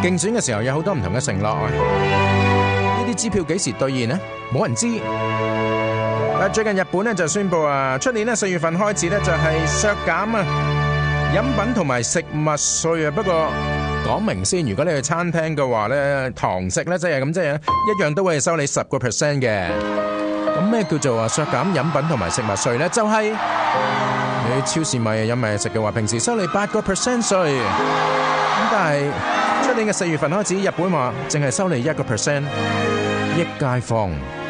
競選嘅時候有好多唔同嘅承諾，呢啲支票幾時兌現呢？冇人知。但最近日本咧就宣布出年咧4月份開始咧就係削減飲品同埋食物稅啊。不過講明先，如果你去餐廳嘅話咧，堂食咧即係一樣都會收你10% 嘅。咁咩叫做削減飲品同埋食物稅咧？就係你超市買嘢飲買嘢食嘅話，平時收你8% 稅，咁但係出年嘅4月份開始，日本話淨係收你1%，益街坊。